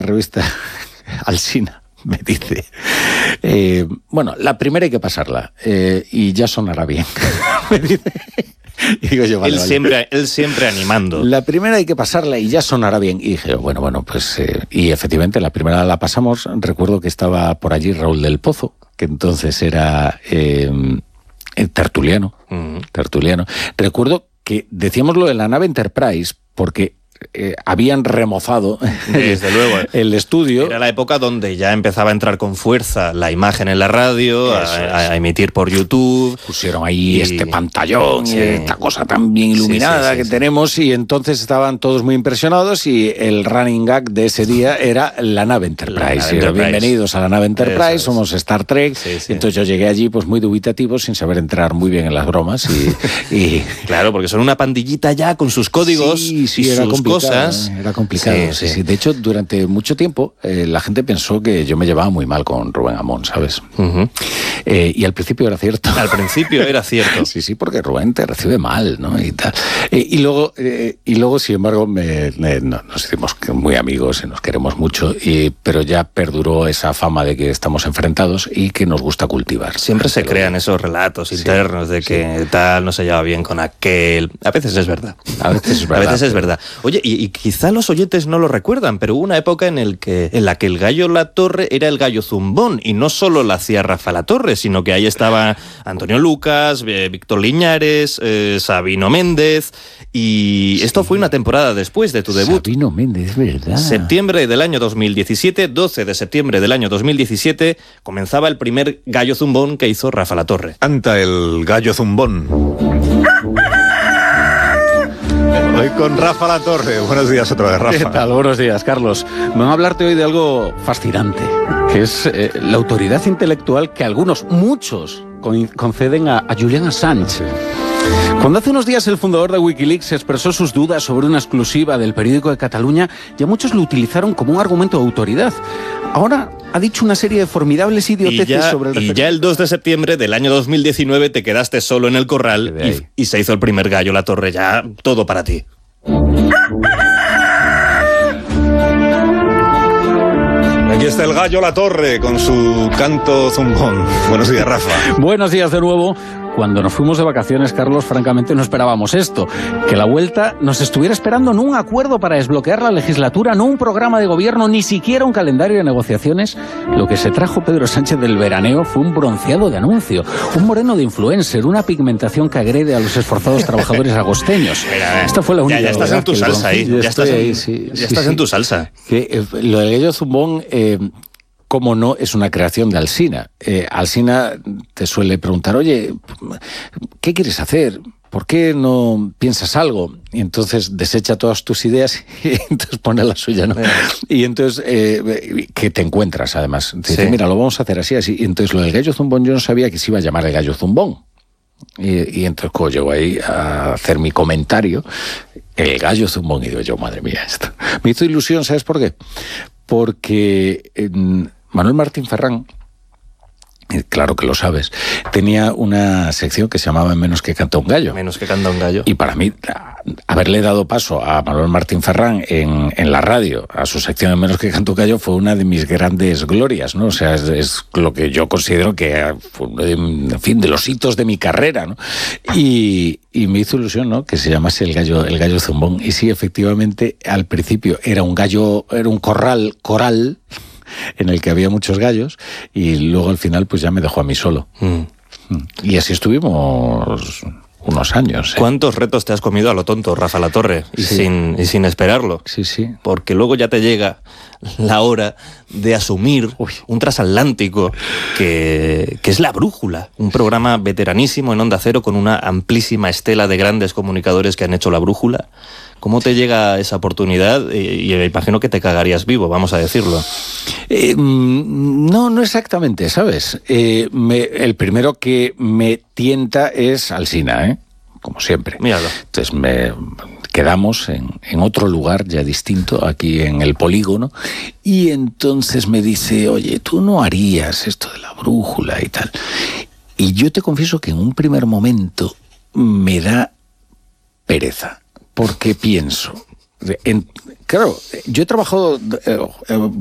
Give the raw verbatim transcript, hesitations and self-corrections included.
revista Alsina me dice, eh, bueno, la primera hay que pasarla eh, y ya sonará bien. Me dice... Y digo yo, vale, él, vale. Siempre, él siempre animando. La primera hay que pasarla y ya sonará bien. Y dije, bueno, bueno, pues... Eh, y efectivamente, la primera la pasamos. Recuerdo que estaba por allí Raúl del Pozo, que entonces era eh, tertuliano. Uh-huh. Tertuliano. Recuerdo que decíamos lo de la nave Enterprise porque... Eh, habían remozado desde luego el estudio. Era la época donde ya empezaba a entrar con fuerza la imagen en la radio, a, a emitir por YouTube. Pusieron ahí y... este pantallón, sí. esta cosa tan bien iluminada sí, sí, sí, que sí. tenemos, y entonces estaban todos muy impresionados y el running gag de ese día era la nave Enterprise. La nave Enterprise. Bienvenidos a la nave Enterprise, es. somos Star Trek. Sí, sí. Entonces yo llegué allí pues muy dubitativo, sin saber entrar muy bien en las bromas. Y, y... Claro, porque son una pandillita ya con sus códigos sí, sí, y era sus cosas. Era complicado. Sí, sí. Sí. De hecho, durante mucho tiempo eh, la gente pensó que yo me llevaba muy mal con Rubén Amón, ¿sabes? Uh-huh. Eh, y al principio era cierto. Al principio era cierto. Sí, sí, porque Rubén te recibe mal, ¿no? Y tal. Eh, y luego, eh, y luego, sin embargo, me, me, no, nos hicimos muy amigos y nos queremos mucho, y, pero ya perduró esa fama de que estamos enfrentados y que nos gusta cultivar. Siempre se crean esos relatos sí, internos de que sí. tal no se lleva bien con aquel. A veces es verdad. A veces es verdad. A veces es verdad. Oye, y, y quizá los oyentes no lo recuerdan, pero hubo una época en, el que, en la que el Gallo Latorre era el Gallo Zumbón, y no solo la hacía Rafa Latorre, sino que ahí estaba Antonio Lucas, eh, Víctor Liñares, eh, Sabino Méndez, y sí. esto fue una temporada después de tu debut. Sabino Méndez, verdad. Septiembre del año dos mil diecisiete, doce de septiembre del año dos mil diecisiete, comenzaba el primer Gallo Zumbón que hizo Rafa Latorre. Canta el Gallo Zumbón. Hoy con Rafa Latorre. Buenos días otra vez, Rafa. ¿Qué tal? Buenos días, Carlos. Vamos a hablarte hoy de algo fascinante, que es eh, la autoridad intelectual que algunos, muchos, conceden a, a Julian Assange. Cuando hace unos días el fundador de Wikileaks expresó sus dudas sobre una exclusiva del periódico de Cataluña, ya muchos lo utilizaron como un argumento de autoridad. Ahora ha dicho una serie de formidables idioteces y ya, sobre el referéndum. Y ya el dos de septiembre del año dos mil diecinueve te quedaste solo en el corral y, y se hizo el primer Gallo Latorre, ya todo para ti. Aquí está el Gallo Latorre con su canto zumbón. Buenos días, Rafa. Buenos días de nuevo. Cuando nos fuimos de vacaciones, Carlos, francamente no esperábamos esto, que la vuelta nos estuviera esperando no un acuerdo para desbloquear la legislatura, no un programa de gobierno, ni siquiera un calendario de negociaciones. Lo que se trajo Pedro Sánchez del veraneo fue un bronceado de anuncio, un moreno de influencer, una pigmentación que agrede a los esforzados trabajadores agosteños. Mira, Esta fue la única. Ya, ya estás en tu salsa ahí. Ya estás, en, ahí, sí, ya sí, estás sí. en tu salsa. Que, eh, lo del Gallo Zumbón... Eh, Cómo no, es una creación de Alsina. Eh, Alsina te suele preguntar, oye, ¿qué quieres hacer? ¿Por qué no piensas algo? Y entonces desecha todas tus ideas y entonces pone la suya, ¿no? Y entonces, eh, que te encuentras además. Te dice, sí. mira, lo vamos a hacer así, así. Y entonces lo del Gallo Zumbón yo no sabía que se iba a llamar el Gallo Zumbón. Y, y entonces cuando llego ahí a hacer mi comentario, el Gallo Zumbón, y digo yo, madre mía, esto. Me hizo ilusión, ¿sabes por qué? Porque... Eh, Manuel Martín Ferrán, claro que lo sabes, tenía una sección que se llamaba Menos que canta un gallo. Menos que canta un gallo. Y para mí, haberle dado paso a Manuel Martín Ferrán en, en la radio, a su sección de Menos que canta un gallo, fue una de mis grandes glorias, ¿no? O sea, es, es lo que yo considero que fue, en fin, de los hitos de mi carrera, ¿no? Y, y me hizo ilusión, ¿no?, que se llamase el gallo, el Gallo Zumbón. Y sí, efectivamente, al principio era un gallo, era un corral, coral, en el que había muchos gallos, y luego al final pues ya me dejó a mí solo. Mm. Y así estuvimos unos años. ¿eh? ¿Cuántos retos te has comido a lo tonto, Rafa Latorre? Y, sí. sin, y sin esperarlo. Sí, sí. Porque luego ya te llega la hora de asumir Uy. un transatlántico que, que es La Brújula, un programa veteranísimo en Onda Cero con una amplísima estela de grandes comunicadores que han hecho La Brújula. ¿Cómo te llega esa oportunidad? Y me imagino que te cagarías vivo, vamos a decirlo. Eh, no, no exactamente, ¿sabes? Eh, me, el primero que me tienta es Alsina, ¿eh? Como siempre. Míralo. Entonces me quedamos en, en otro lugar ya distinto, aquí en el Polígono, y entonces me dice, oye, tú no harías esto de La Brújula y tal. Y yo te confieso que en un primer momento me da pereza. Porque pienso, En, claro, yo he trabajado... Eh, eh,